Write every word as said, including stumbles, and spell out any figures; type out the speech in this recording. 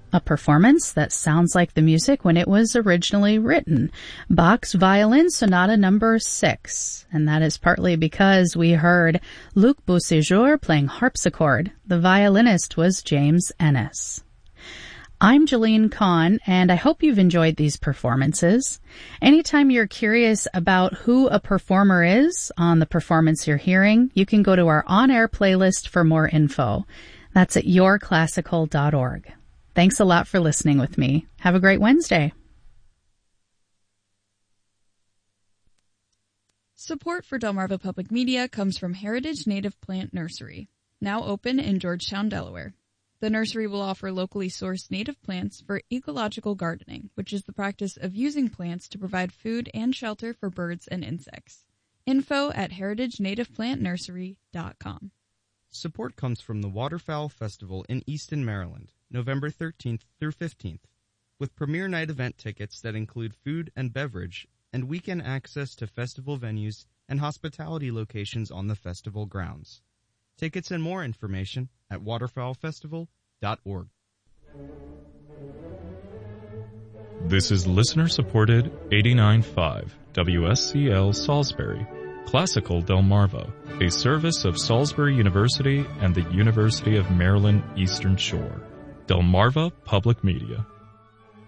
a performance that sounds like the music when it was originally written, Bach's Violin Sonata number six. And that is partly because we heard Luc Beauséjour playing harpsichord. The violinist was James Ennis. I'm Jeline Kahn, and I hope you've enjoyed these performances. Anytime you're curious about who a performer is on the performance you're hearing, you can go to our on-air playlist for more info. That's at your classical dot org. Thanks a lot for listening with me. Have a great Wednesday. Support for Delmarva Public Media comes from Heritage Native Plant Nursery, now open in Georgetown, Delaware. The nursery will offer locally sourced native plants for ecological gardening, which is the practice of using plants to provide food and shelter for birds and insects. Info at heritage native plant nursery dot com. Support comes from the Waterfowl Festival in Easton, Maryland, November thirteenth through fifteenth, with premier night event tickets that include food and beverage and weekend access to festival venues and hospitality locations on the festival grounds. Tickets and more information at waterfowl festival dot org. This is listener-supported eighty-nine point five W S C L Salisbury, Classical Delmarva, a service of Salisbury University and the University of Maryland Eastern Shore. Delmarva Public Media.